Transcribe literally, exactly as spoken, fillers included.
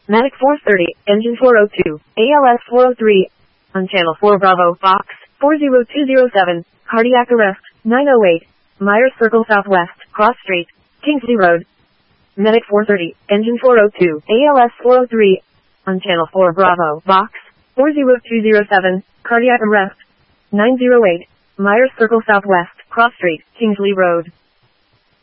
Medic four thirty, engine four oh two, A L S four oh three, on channel four Bravo, Fox, four zero two zero seven, cardiac arrest, nine oh eight, Myers Circle Southwest, Cross Street, Kingsley Road. Medic four thirty, engine four oh two, A L S four oh three, on channel four Bravo, Fox, four zero two zero seven, cardiac arrest, nine oh eight, Myers Circle Southwest, Cross Street, Kingsley Road.